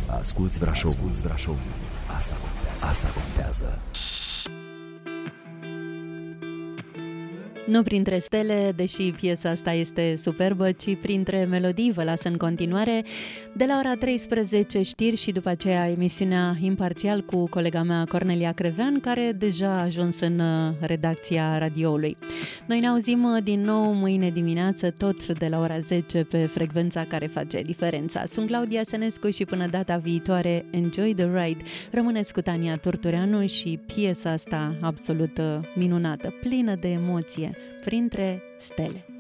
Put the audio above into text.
Asculți Brașovul. Asta contează. Nu printre stele, deși piesa asta este superbă, ci printre melodii. Vă las în continuare de la ora 13 știri și după aceea emisiunea Imparțial cu colega mea Cornelia Crevean, care deja a ajuns în redacția radioului. Noi ne auzim din nou mâine dimineață, tot de la ora 10 pe frecvența care face diferența. Sunt Claudia Sănescu și până data viitoare, enjoy the ride. Rămâneți cu Tania Turtureanu și piesa asta absolut minunată, plină de emoție, Printre stele.